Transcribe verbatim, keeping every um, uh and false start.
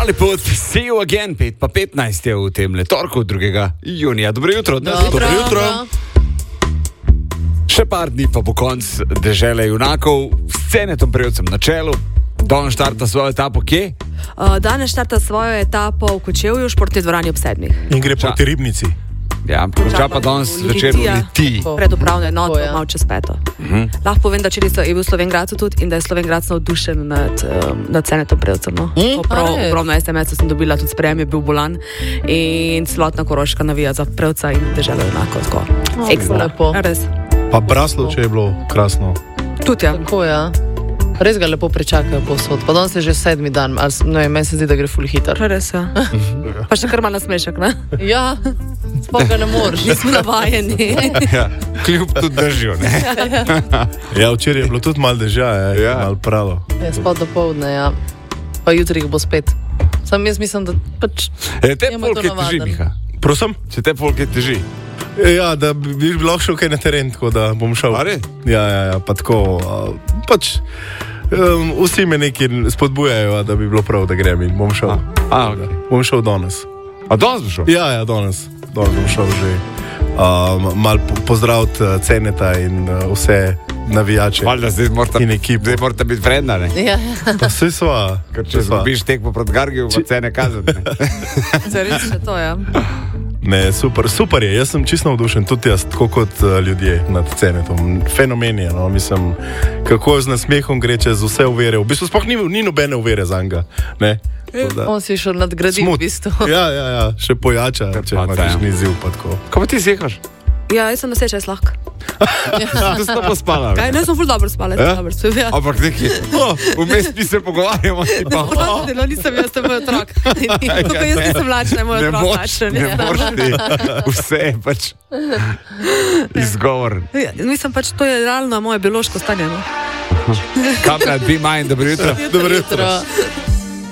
Jolly Put, see you again, pet pa petnajst je v tem letorku drugega junija. Dobro jutro. Dobro, Dobro jutro. Še par dni pa bo konc dežele junakov s Cenetom Prevcem na čelu. Danes štarta svojo etapo kje? Uh, danes štarta svojo etapo v Kočevju, v športni dvorani ob sedmih. In gre proti Ribnici. Ja, poča pa danes večer v Litiji. Pred upravno enoto, ja. Malo čez peto. Uh-huh. Lahko povem, da včeraj je bil v Slovenj tudi in da je Slovenj navdušen nad, um, nad Cenetom Prevcem. No. Mm? Ogromno es em es sem dobila, tudi sprejem je bil bolan in celotna Koroška navija za Prevca in deželo enako. Tako. Oh, ekstra. Res. Pa Braslovče je bilo krasno. Tudi ja. Tako, ja. Res ga lepo pričakajo povsod. Pa danes je že sedmi dan, ali no, meni se zdi, da gre ful hiter. Res, ja. Pa še kar malo nasmešek, ne? Ja, sploh ga ne moreš. Nismo navajeni. Ja, kljub tudi držijo, ne? Ja, včeraj je bilo tudi malo dežja, ja, Ja. malo pralo. Ja, spod do povdne, ja. Pa jutri bo spet. Sam jaz mislim, da pač... E, te je mu to polke teži, navaden. Miha. Prosim? Če te polke teži. Ja, da bi bi lahko šel kaj na teren, tako da bom šel. A res? Ja, ja, ja, pa tako, a, pač, um, vsi me neki spodbujajo, a da bi bilo prav, da grem in bom šel. A, okay. Bom šel danes. A danes bo šel? Ja, ja, danes. Danes bom šel že um, mal po, pozdraviti uh, Ceneta in uh, vse navijače. Valjda, zdaj morate, In ekipo. zdaj morate biti frenda, ne? Ja, Pa vse sva. Ker če zgubiš tekmo proti Gargiju, bo cene kazati, ne? Zares še to, ja. Ne, super, super je, jaz sem čisto navdušen, tudi jaz, tako kot uh, ljudje nad Cenetom. Fenomen je, no, mislim, kako z nasmehom gre čez vse uvere. V bistvu sploh ni, ni nobene uvere za njega, ne? Da, on si šel nadgraditi v bistvu. ja, ja, ja, še pojača, če pa, imaš ja. kakšen izziv, pa tako. Ko pa ti sehaš? Ja, jaz sem na seča, jaz lahko. Tu si pa spala. Kaj, ne, sem ful dobro spala, Ja? sem dobro spala. Ja. Ampak neki, oh, vmes mi se pogovarjamo, ti pa, oh, No, nisem jaz, to je moj otrok. Kako jaz nisem lačna, je moj ne otrok moš, lačen. ne moš ti, vse je pač izgovor. Ja, mislim pač, to je realno moje biološko stanje. No? Kamera, be mine, dobro jutro. Dobro jutro. Jutro.